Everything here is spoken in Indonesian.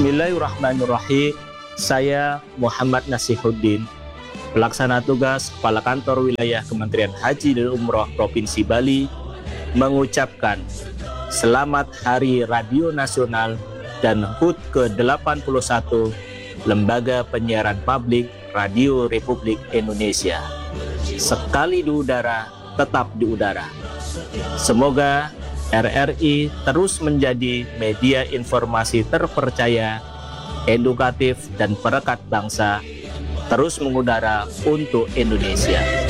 Bismillahirrahmanirrahim. Saya Muhammad Nasihuddin, pelaksana tugas Kepala Kantor Wilayah Kementerian Haji dan Umroh Provinsi Bali, mengucapkan Selamat Hari Radio Nasional dan HUT ke-81 Lembaga Penyiaran Publik Radio Republik Indonesia. Sekali di udara, tetap di udara. Semoga RRI terus menjadi media informasi terpercaya, edukatif, dan perekat bangsa, terus mengudara untuk Indonesia.